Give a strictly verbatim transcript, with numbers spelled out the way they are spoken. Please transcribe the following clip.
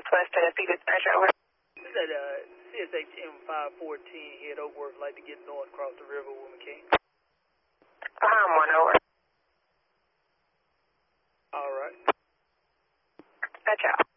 Southwest Tennessee dispatch, over. Said uh, C S H M five fourteen here at Oakworth, like to get north across the river with McCain. I'm one, over. All right. Dispatch out.